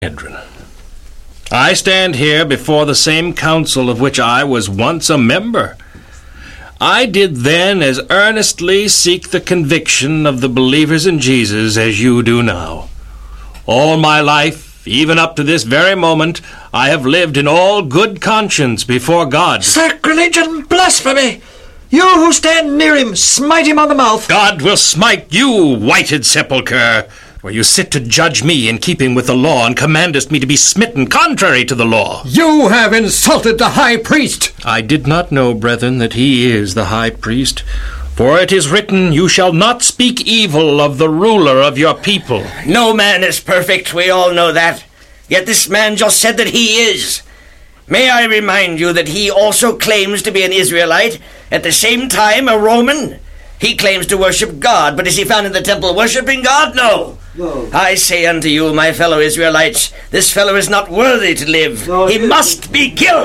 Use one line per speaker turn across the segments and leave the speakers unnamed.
Sanhedrin. I stand here before the same council of which I was once a member. I did then as earnestly seek the conviction of the believers in Jesus as you do now. All my life, even up to this very moment, I have lived in all good conscience before God.
Sacrilege and blasphemy! You who stand near him, smite him on the mouth.
God will smite you, whited sepulchre, where you sit to judge me in keeping with the law and commandest me to be smitten contrary to the law.
You have insulted the high priest.
I did not know, brethren, that he is the high priest. For it is written, you shall not speak evil of the ruler of your people.
No man is perfect, we all know that. Yet this man just said that he is. May I remind you that he also claims to be an Israelite, at the same time a Roman? He claims to worship God, but is he found in the temple worshiping God? No. I say unto you, my fellow Israelites, this fellow is not worthy to live. He must be killed.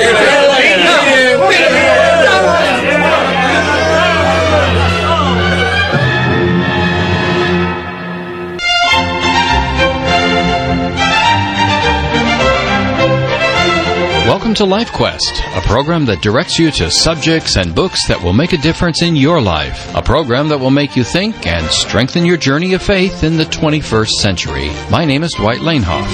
Welcome to Life Quest, a program that directs you to subjects and books that will make a difference in your life. A program that will make you think and strengthen your journey of faith in the 21st century. My name is Dwight Lanehoff.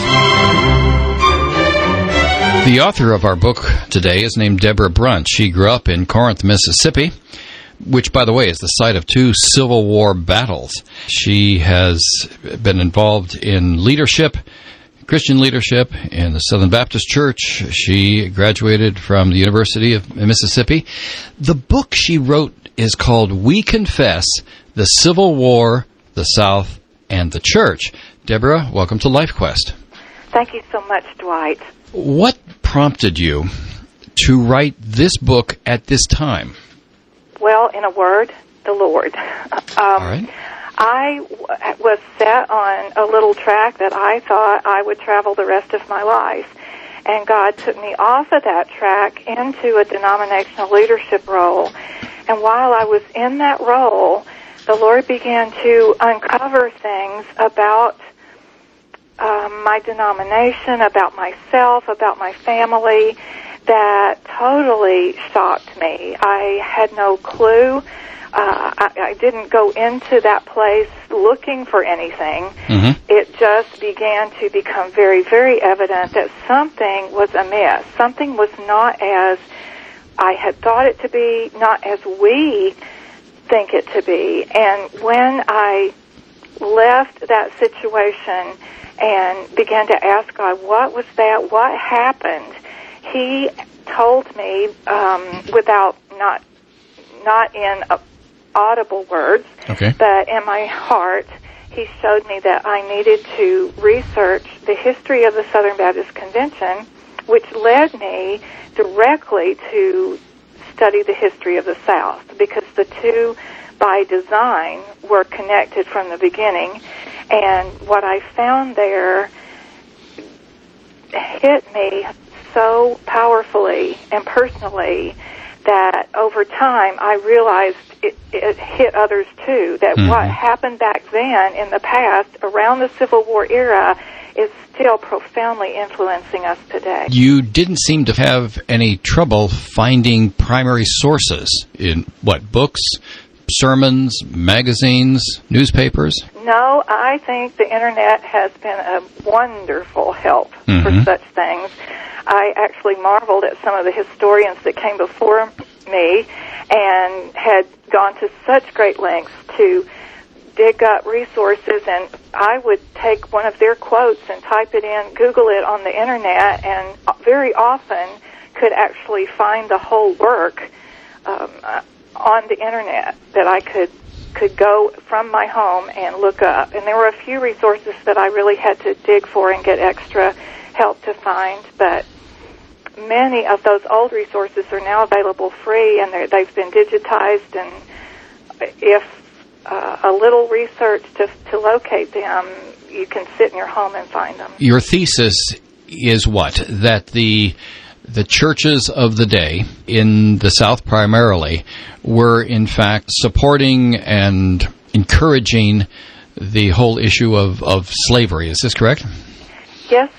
The author of our book today is named Deborah Brunt. She grew up in Corinth, Mississippi, which, by the way, is the site of 2 Civil War battles. She has been involved in leadership, Christian leadership in the Southern Baptist Church. She graduated from the University of Mississippi. The book she wrote is called We Confess, the Civil War, the South, and the Church. Deborah, welcome to Life Quest.
Thank you so much, Dwight.
What prompted you to write this book at this time?
Well, in a word, the Lord.
All right.
I was set on a little track that I thought I would travel the rest of my life. And God took me off of that track into a denominational leadership role. And while I was in that role, the Lord began to uncover things about my denomination, about myself, about my family, that totally shocked me. I had no clue. I didn't go into that place looking for anything. Mm-hmm. It just began to become very, very evident that something was amiss. Something was not as I had thought it to be, not as we think it to be. And when I left that situation and began to ask God, what was that? What happened? He told me, without not in audible words, okay, but in my heart, he showed me that I needed to research the history of the Southern Baptist Convention, which led me directly to study the history of the South, because the two, by design, were connected from the beginning. And what I found there hit me so powerfully and personally that over time I realized it hit others too, that what happened back then in the past around the Civil War era is still profoundly influencing us today.
You didn't seem to have any trouble finding primary sources in, books, sermons, magazines, newspapers?
No, I think the Internet has been a wonderful help for such things. I actually marveled at some of the historians that came before me and had gone to such great lengths to dig up resources, and I would take one of their quotes and type it in, Google it on the Internet, and very often could actually find the whole work on the Internet that I could go from my home and look up. And there were a few resources that I really had to dig for and get extra help to find, but many of those old resources are now available free, and they've been digitized, and if a little research to locate them, you can sit in your home and find them.
Your thesis is what? That the churches of the day, in the South primarily, were in fact supporting and encouraging the whole issue of slavery. Is this correct?
Yes,